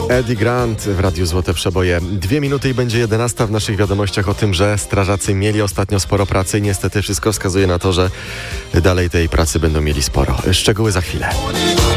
Eddie Grant w Radiu Złote Przeboje. 2 minuty i będzie 11 w naszych wiadomościach o tym, że strażacy mieli ostatnio sporo pracy i niestety wszystko wskazuje na to, że dalej tej pracy będą mieli sporo. Szczegóły za chwilę.